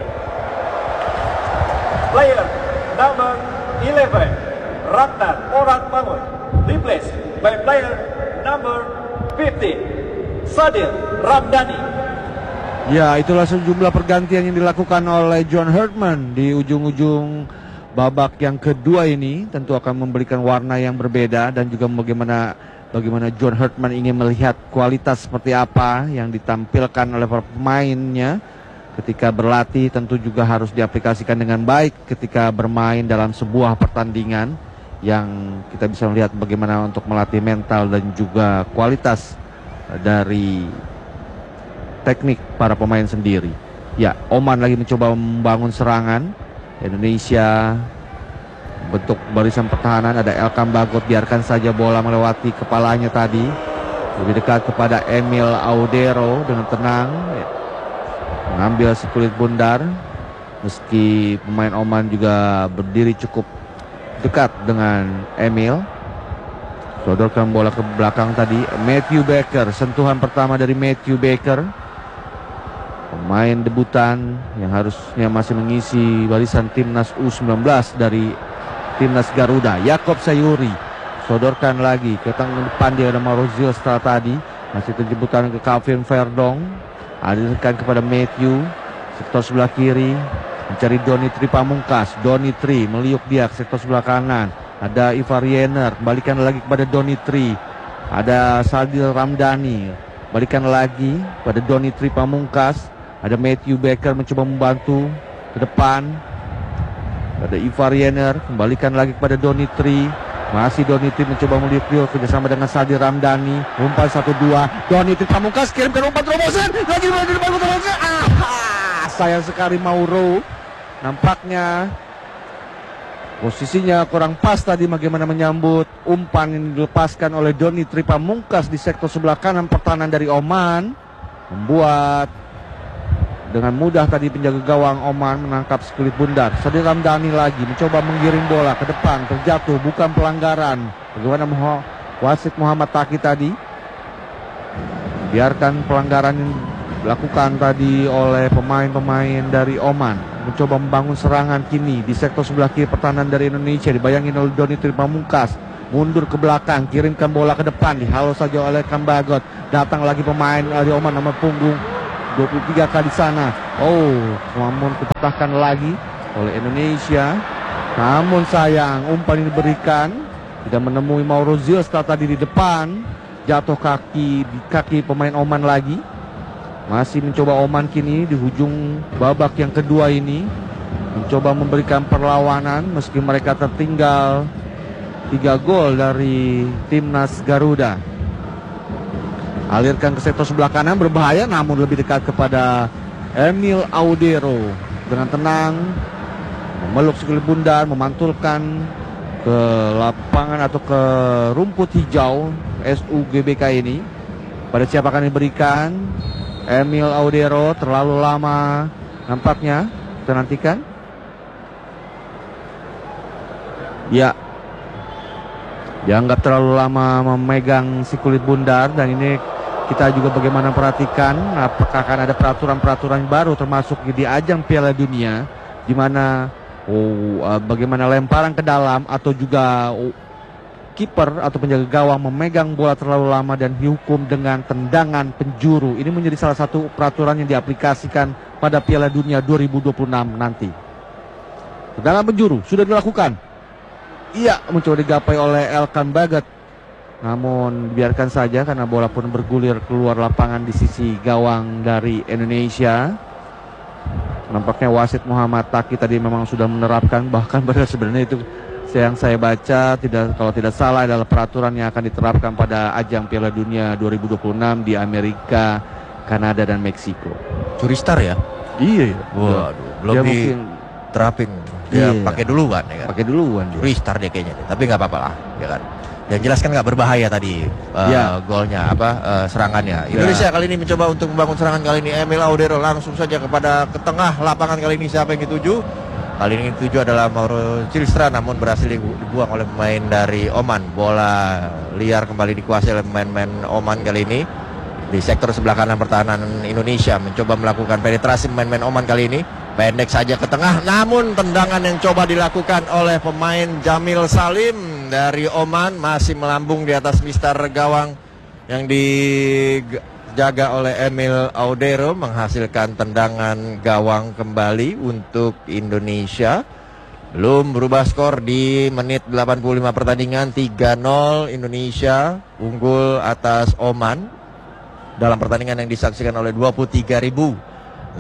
Player number 11 Ragnar Oratmangun, replaced by player number 15 Sadil Ramdhani. Ya, itulah sejumlah pergantian yang dilakukan oleh John Hurtman di ujung-ujung babak yang kedua ini. Tentu akan memberikan warna yang berbeda, dan juga bagaimana John Hurtman ingin melihat kualitas seperti apa yang ditampilkan oleh para pemainnya ketika berlatih. Tentu juga harus diaplikasikan dengan baik ketika bermain dalam sebuah pertandingan, yang kita bisa melihat bagaimana untuk melatih mental dan juga kualitas dari teknik para pemain sendiri. Ya, Oman lagi mencoba membangun serangan. Indonesia bentuk barisan pertahanan, ada Elkam Bagot, biarkan saja bola melewati kepalanya tadi. Lebih dekat kepada Emil Audero dengan tenang, ya, mengambil sekulit bundar. Meski pemain Oman juga berdiri cukup dekat dengan Emil. Sodorkan bola ke belakang tadi. Matthew Baker, sentuhan pertama dari Matthew Baker, pemain debutan yang harusnya masih mengisi barisan timnas U19 dari timnas Garuda. Yakob Sayuri sodorkan lagi ke tengah depan, dia ada Mauro Zilstra tadi, masih terjemputan ke Calvin Verdong. Alirkan kepada Matthew, sektor sebelah kiri mencari Doni Tripamungkas. Doni Tri meliuk dia ke sektor sebelah kanan. Ada Ivar Yener, balikan lagi kepada Doni Tri. Ada Sadil Ramdhani, balikan lagi pada Doni Tripamungkas. Ada Matthew Baker mencoba membantu ke depan. Ada Ivar Yener, kembalikan lagi kepada Doni Tri. Masih Doni Tri mencoba meliuk kerjasama dengan Sadil Ramdhani. Umpan 1-2. Doni Tripamungkas kirimkan umpan terobosan. Lagi di depan terobosan. Sayang sekali Mauro. Nampaknya posisinya kurang pas tadi bagaimana menyambut umpan yang dilepaskan oleh Doni Tripamungkas di sektor sebelah kanan pertahanan dari Oman. Membuat dengan mudah tadi penjaga gawang Oman menangkap sekulit bundar. Sadil Ramdhani lagi mencoba menggiring bola ke depan, terjatuh, bukan pelanggaran. Bagaimana wasit Muhammad Taki tadi biarkan pelanggaran dilakukan tadi oleh pemain-pemain dari Oman. Mencoba membangun serangan kini di sektor sebelah kiri pertahanan dari Indonesia. Dibayangin oleh Doni Tripamungkas. Mundur ke belakang, kirimkan bola ke depan, dihalau saja oleh Kambagot. Datang lagi pemain dari Oman nomor punggung 23 kali sana. Oh, namun dipatahkan lagi oleh Indonesia. Namun sayang, umpan ini diberikan, tidak menemui Mauro Zilstra tadi di depan. Jatuh kaki di kaki pemain Oman lagi. Masih mencoba Oman kini di hujung babak yang kedua ini, mencoba memberikan perlawanan meski mereka tertinggal 3 gol dari timnas Garuda. Alirkan ke sektor sebelah kanan, berbahaya namun lebih dekat kepada Emil Audero. Dengan tenang memeluk sekelip bundar, memantulkan ke lapangan atau ke rumput hijau SUGBK ini. Pada siapa akan diberikan? Emil Audero, terlalu lama nampaknya. Kita nantikan. Ya, dianggap terlalu lama memegang si kulit bundar. Dan ini kita juga bagaimana perhatikan apakah akan ada peraturan-peraturan baru termasuk di ajang Piala Dunia, di mana bagaimana lemparan ke dalam atau juga kiper atau penjaga gawang memegang bola terlalu lama dan dihukum dengan tendangan penjuru. Ini menjadi salah satu peraturan yang diaplikasikan pada Piala Dunia 2026 nanti. Tendangan penjuru sudah dilakukan. Iya, mencoba digapai oleh Elkan Bagat. Namun biarkan saja karena bola pun bergulir keluar lapangan di sisi gawang dari Indonesia. Nampaknya wasit Muhammad Taki tadi memang sudah menerapkan, bahkan pada sebenarnya itu yang saya baca kalau tidak salah adalah peraturan yang akan diterapkan pada ajang Piala Dunia 2026 di Amerika, Kanada dan Meksiko. Curi star ya? Iya. Waduh, belum diterapin. Dia pakai duluan ya kan? Pakai duluan dia. Restart dia kayaknya, tapi nggak apa-apa lah, ya kan? Yang jelas kan nggak berbahaya tadi golnya serangannya. Indonesia kali ini mencoba untuk membangun serangan kali ini. Emil Audero langsung saja ke tengah lapangan kali ini. Siapa yang dituju? Kali ini dituju adalah Mauro Zilstra, namun berhasil dibuang oleh pemain dari Oman. Bola liar kembali dikuasai oleh pemain-pemain Oman kali ini. Di sektor sebelah kanan pertahanan Indonesia mencoba melakukan penetrasi pemain-pemain Oman kali ini. Pendek saja ke tengah, namun tendangan yang coba dilakukan oleh pemain Jamil Salim dari Oman masih melambung di atas mister gawang yang dijaga oleh Emil Audero, menghasilkan tendangan gawang kembali untuk Indonesia. Belum berubah skor di menit 85 pertandingan. 3-0 Indonesia unggul atas Oman dalam pertandingan yang disaksikan oleh 23.677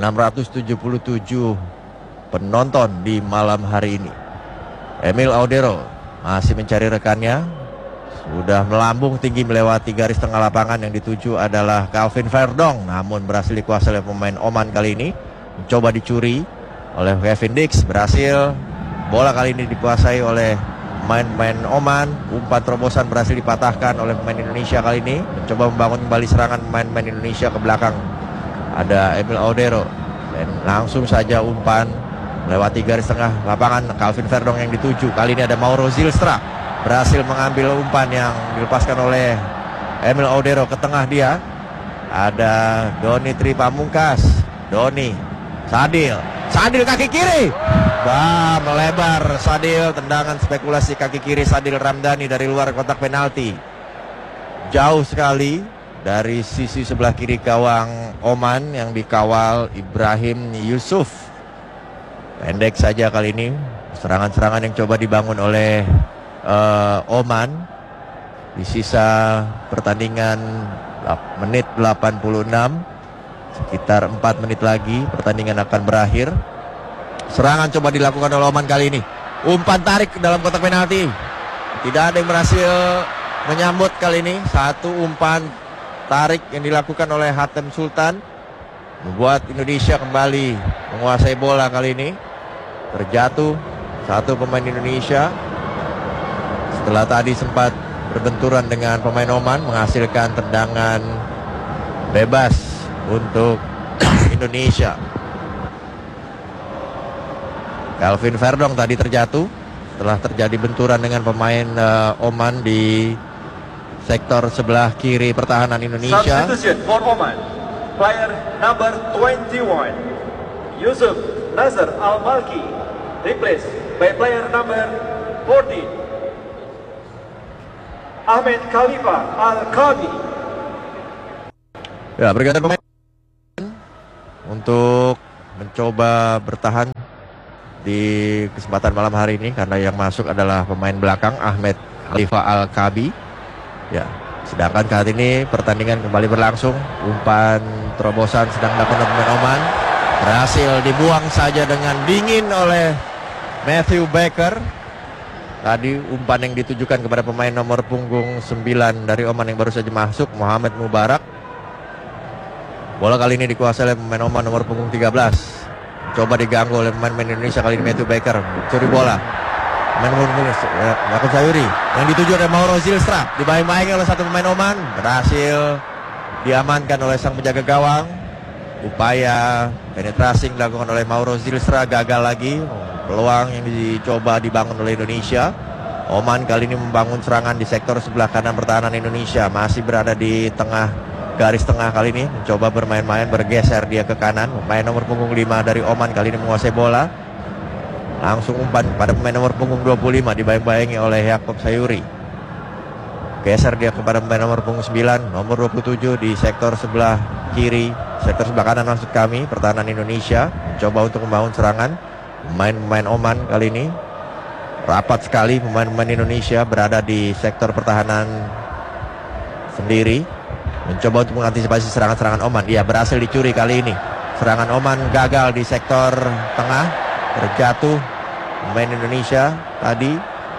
penonton di malam hari ini. Emil Audero masih mencari rekannya. Sudah melambung tinggi melewati garis tengah lapangan. Yang dituju adalah Calvin Verdong, namun berhasil dikuasai oleh pemain Oman kali ini. Mencoba dicuri oleh Kevin Dix, berhasil. Bola kali ini dikuasai oleh pemain-pemain Oman. Umpan terobosan berhasil dipatahkan oleh pemain Indonesia kali ini. Mencoba membangun kembali serangan pemain-pemain Indonesia ke belakang. Ada Emil Audero dan langsung saja umpan melewati garis tengah lapangan. Calvin Verdong yang dituju. Kali ini ada Mauro Zilstra, berhasil mengambil umpan yang dilepaskan oleh Emil Audero ke tengah dia. Ada Doni Tripamungkas. Doni, Sadil kaki kiri. Melebar Sadil, tendangan spekulasi kaki kiri Sadil Ramdhani dari luar kotak penalti. Jauh sekali dari sisi sebelah kiri gawang Oman yang dikawal Ibrahim Yusuf. Pendek saja kali ini serangan-serangan yang coba dibangun oleh Oman. Di sisa pertandingan menit 86, sekitar 4 menit lagi pertandingan akan berakhir. Serangan coba dilakukan oleh Oman kali ini. Umpan tarik dalam kotak penalti. Tidak ada yang berhasil menyambut kali ini. Satu umpan tarik yang dilakukan oleh Hatem Sultan membuat Indonesia kembali menguasai bola kali ini. Terjatuh satu pemain Indonesia setelah tadi sempat berbenturan dengan pemain Oman, menghasilkan tendangan bebas untuk Indonesia. Calvin Verdong tadi terjatuh setelah terjadi benturan dengan pemain Oman di sektor sebelah kiri pertahanan Indonesia. Substitution for Oman. player number 21, Yusuf Nazar Al-Malki, replaced by player number 14, Ahmed Khalifa Al-Kabi. Ya, berganti pemain untuk mencoba bertahan di kesempatan malam hari ini, karena yang masuk adalah pemain belakang Ahmed Khalifa Al-Kabi. Ya, sedangkan saat ini pertandingan kembali berlangsung. Umpan terobosan sedang dilakukan pemain Oman, berhasil dibuang saja dengan dingin oleh Matthew Baker. Tadi umpan yang ditujukan kepada pemain nomor punggung 9 dari Oman yang baru saja masuk, Muhammad Mubarak. Bola kali ini dikuasai oleh pemain Oman nomor punggung 13. Coba diganggu oleh pemain Indonesia, kali ini Matthew Baker curi bola. Pemain Indonesia, Yakub Sayuri yang dituju oleh Mauro Zylstra, dibayang-bayangi oleh satu pemain Oman, berhasil diamankan oleh sang penjaga gawang. Upaya penetrasi dilakukan oleh Mauro Zylstra gagal lagi. Peluang yang dicoba dibangun oleh Indonesia. Oman kali ini membangun serangan di sektor sebelah kanan pertahanan Indonesia, masih berada di tengah garis tengah. Kali ini mencoba bermain-main, bergeser dia ke kanan. Pemain nomor punggung 5 dari Oman kali ini menguasai bola. Langsung umpan pada pemain nomor punggung 25, dibayang-bayangi oleh Yakub Sayuri. Geser dia kepada pemain nomor punggung 9, nomor 27 di sektor sebelah kiri, sektor sebelah kanan maksud kami, pertahanan Indonesia. Mencoba untuk membangun serangan. Pemain Oman kali ini rapat sekali. Pemain-pemain Indonesia berada di sektor pertahanan sendiri, mencoba untuk mengantisipasi serangan-serangan Oman. Ia berhasil dicuri kali ini. Serangan Oman gagal di sektor tengah, terjatuh pemain Indonesia tadi.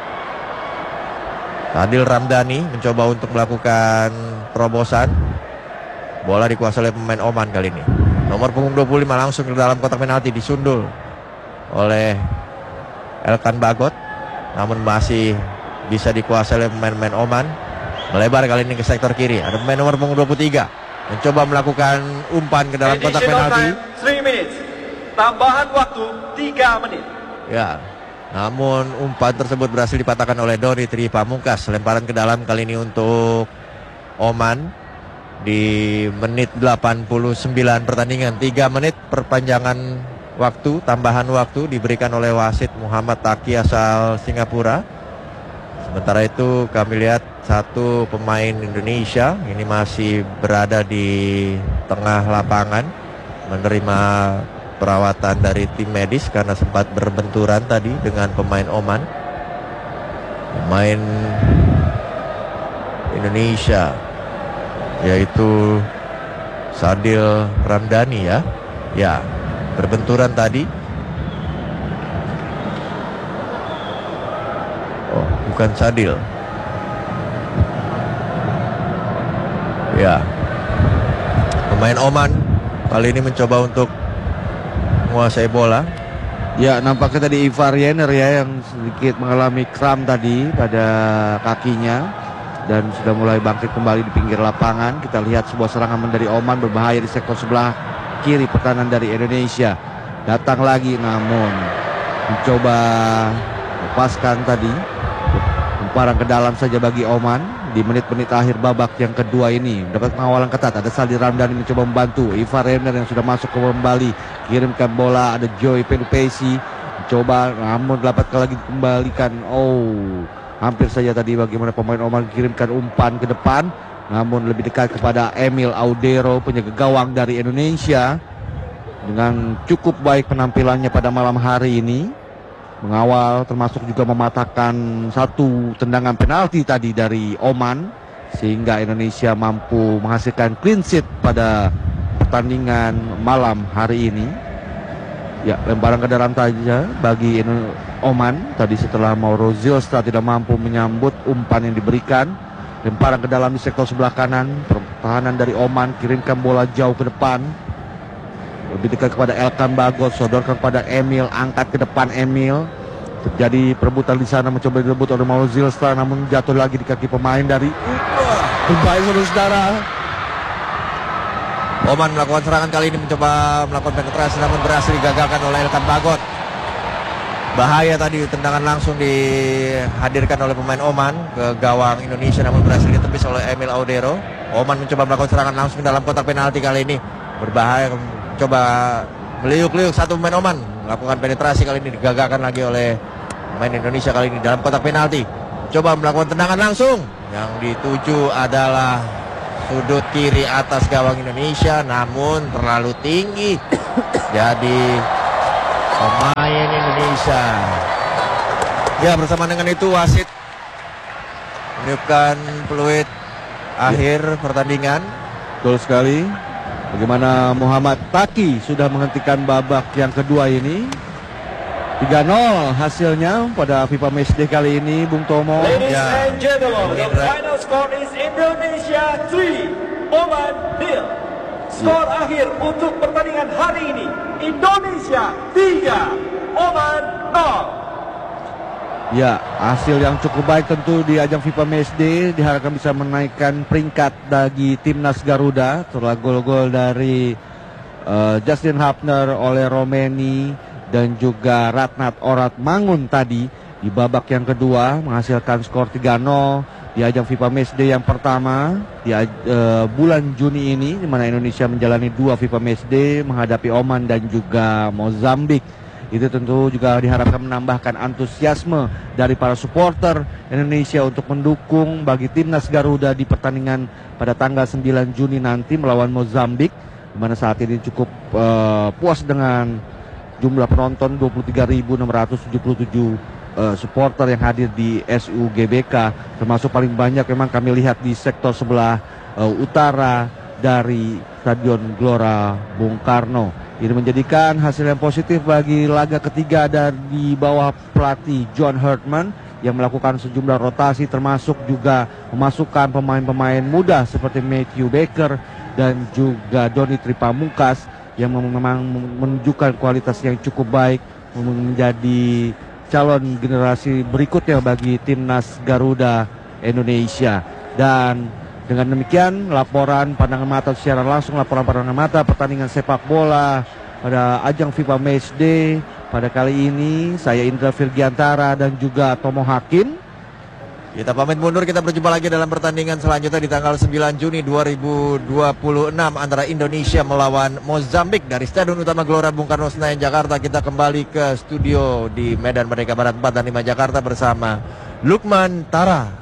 Adil Ramdhani mencoba untuk melakukan terobosan. Bola dikuasai oleh pemain Oman kali ini. Nomor punggung 25 langsung ke dalam kotak penalti, disundul oleh Elkan Bagot, namun masih bisa dikuasai oleh pemain-pemain Oman. Melebar kali ini ke sektor kiri. Ada pemain nomor punggung 23 mencoba melakukan umpan ke dalam kotak penalti. 3 minutes. Tambahan waktu 3 menit. Ya, namun umpan tersebut berhasil dipatahkan oleh Doni Tri Pamungkas. Lemparan ke dalam kali ini untuk Oman di menit 89 pertandingan. 3 menit perpanjangan waktu, tambahan waktu diberikan oleh wasit Muhammad Taki asal Singapura. Sementara itu kami lihat satu pemain Indonesia ini masih berada di tengah lapangan menerima perawatan dari tim medis karena sempat berbenturan tadi dengan pemain Oman. Pemain Indonesia yaitu Sadil Ramdhani ya berbenturan tadi. Oh, bukan Sadil. Ya, pemain Oman kali ini mencoba untuk menguasai bola. Ya, nampaknya tadi Ivar Yener ya yang sedikit mengalami kram tadi pada kakinya dan sudah mulai bangkit kembali di pinggir lapangan. Kita lihat sebuah serangan dari Oman berbahaya di sektor sebelah kiri pertahanan dari Indonesia. Datang lagi namun mencoba lepaskan tadi. Lemparan ke dalam saja bagi Oman. Di menit-menit akhir babak yang kedua ini dapat pengawalan ketat. Ada Sadil Ramdhani mencoba membantu. Ivar Yener yang sudah masuk kembali, kirimkan bola. Ada Joy Pelupesi mencoba namun dapat lagi dikembalikan. Oh, hampir saja tadi bagaimana pemain Oman kirimkan umpan ke depan, namun lebih dekat kepada Emil Audero, penjaga gawang dari Indonesia, dengan cukup baik penampilannya pada malam hari ini. Mengawal termasuk juga mematahkan satu tendangan penalti tadi dari Oman, sehingga Indonesia mampu menghasilkan clean sheet pada pertandingan malam hari ini. Ya, lemparan ke dalam saja bagi Oman tadi setelah Mauro Zylstra tidak mampu menyambut umpan yang diberikan. Lemparan ke dalam di sektor sebelah kanan, pertahanan dari Oman kirimkan bola jauh ke depan. Lebih dekat kepada Elkan Bagot, sodorkan kepada Emil, angkat ke depan Emil. Terjadi perebutan di sana, mencoba direbut oleh Mauro Zylstra, namun jatuh lagi di kaki pemain dari Berbahaya saudara. Oman melakukan serangan kali ini, mencoba melakukan penetrasi namun berhasil digagalkan oleh Elkan Bagot. Bahaya tadi, tendangan langsung dihadirkan oleh pemain Oman ke gawang Indonesia namun berhasil ditepis oleh Emil Audero. Oman mencoba melakukan serangan langsung dalam kotak penalti kali ini. berbahaya. Coba meliuk-liuk satu pemain Oman, melakukan penetrasi kali ini digagalkan lagi oleh pemain Indonesia kali ini dalam kotak penalti. Coba melakukan tendangan langsung, yang dituju adalah sudut kiri atas gawang Indonesia, namun terlalu tinggi. Jadi pemain Indonesia. Ya, bersama dengan itu wasit meniupkan peluit akhir pertandingan. Betul sekali. Bagaimana Muhammad Taki sudah menghentikan babak yang kedua ini. 3-0 hasilnya pada FIFA Matchday kali ini, Bung Tomo. Ladies and gentlemen, the final score is Indonesia 3, Oman 0. Skor akhir untuk pertandingan hari ini, Indonesia 3, Oman 0. Ya, hasil yang cukup baik tentu di ajang FIFA Matchday, diharapkan bisa menaikkan peringkat bagi timnas Garuda. Setelah gol-gol dari Justin Hapner, oleh Romeni, dan juga Ratnat Orat Mangun tadi di babak yang kedua menghasilkan skor 3-0 di ajang FIFA Matchday yang pertama di bulan Juni ini, di mana Indonesia menjalani 2 FIFA Matchday menghadapi Oman dan juga Mozambik. Itu tentu juga diharapkan menambahkan antusiasme dari para supporter Indonesia untuk mendukung bagi timnas Garuda di pertandingan pada tanggal 9 Juni nanti melawan Mozambik, di mana saat ini cukup puas dengan jumlah penonton 23.677 supporter yang hadir di SUGBK, termasuk paling banyak memang kami lihat di sektor sebelah utara dari Stadion Gelora Bung Karno. Ini menjadikan hasil yang positif bagi laga ketiga dari bawah pelatih John Herdman yang melakukan sejumlah rotasi, termasuk juga memasukkan pemain-pemain muda seperti Matthew Baker dan juga Doni Tripamungkas yang memang menunjukkan kualitas yang cukup baik, menjadi calon generasi berikutnya bagi timnas Garuda Indonesia. Dan dengan demikian laporan pandangan mata secara langsung, laporan pandangan mata pertandingan sepak bola pada ajang FIFA Matchday pada kali ini, saya Indra Virgiantara dan juga Tomo Hakim. Kita pamit mundur, kita berjumpa lagi dalam pertandingan selanjutnya di tanggal 9 Juni 2026 antara Indonesia melawan Mozambik dari Stadion Utama Gelora Bung Karno Senayan Jakarta. Kita kembali ke studio di Medan Merdeka Barat 4 dan 5 Jakarta bersama Lukman Tara.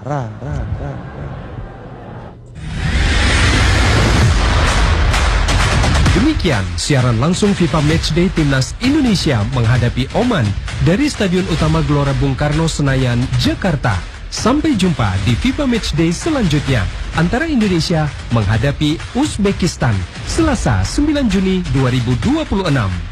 Demikian siaran langsung FIFA Matchday Timnas Indonesia menghadapi Oman dari Stadion Utama Gelora Bung Karno Senayan Jakarta. Sampai jumpa di FIFA Matchday selanjutnya antara Indonesia menghadapi Uzbekistan Selasa 9 Juni 2026.